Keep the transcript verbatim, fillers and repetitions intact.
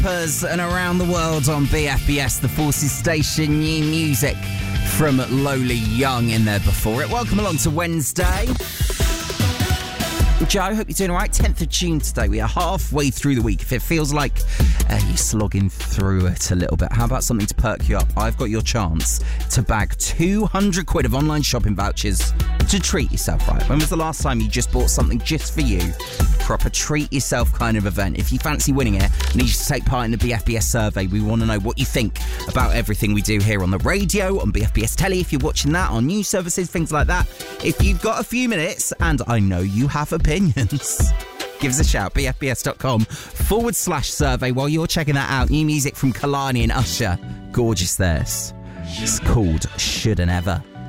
rappers and around the world on B F B S, the Forces Station. New music from Lowly Young in there before it. Welcome along to Wednesday. Joe, hope you're doing all right. tenth of June today. We are halfway through the week. If it feels like uh, you're slogging through it a little bit, how about something to perk you up? I've got your chance to bag two hundred quid of online shopping vouchers to treat yourself, right? When was the last time you just bought something just for you? Proper treat yourself kind of event. If you fancy winning it, I need you to take part in the B F B S survey. We want to know what you think about everything we do here on the radio, on B F B S Telly, if you're watching that, on news services, things like that. If you've got a few minutes, and I know you have opinions, give us a shout. bfbs.com forward slash survey while you're checking that out. New music from Kalani and Usher. Gorgeous this. It's called Shoulda Never.